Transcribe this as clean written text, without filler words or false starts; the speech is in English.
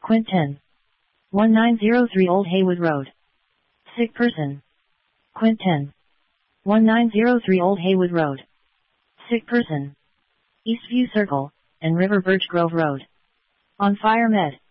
Quint 10. 1903 Old Haywood Road. Sick person. Quint 10. 1903 Old Haywood Road. Sick person. Eastview Circle, and River Birch Grove Road. On fire med.